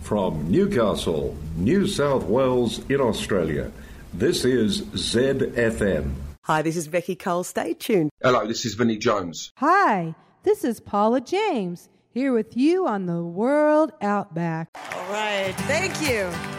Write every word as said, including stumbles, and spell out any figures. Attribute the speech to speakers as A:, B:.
A: From Newcastle, New South Wales in Australia, this is Z F M.
B: Hi, this is Becky Cole. Stay tuned.
C: Hello, this is Vinnie Jones.
D: Hi, this is Paula James, here with you on the World Outback.
B: All right, thank you.